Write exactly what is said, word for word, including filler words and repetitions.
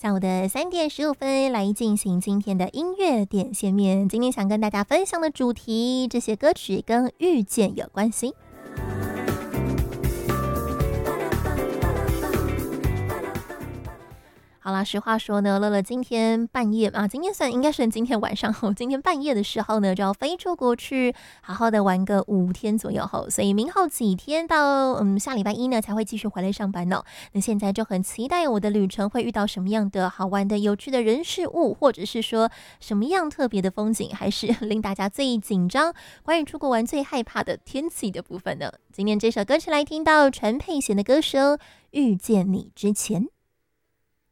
下午的三点十五分来进行今天的音乐点线面。今天想跟大家分享的主题，这些歌曲跟遇见有关系。好啦，实话说呢，乐乐今天半夜啊，今天算应该是今天晚上后，今天半夜的时候呢，就要飞出国去，好好的玩个五天左右后，所以明后几天到嗯下礼拜一呢才会继续回来上班哦。那现在就很期待我的旅程会遇到什么样的好玩的、有趣的人事物，或者是说什么样特别的风景，还是令大家最紧张、关于出国玩最害怕的天气的部分呢？今天这首歌曲来听到陈佩娴的歌声《遇见你之前》。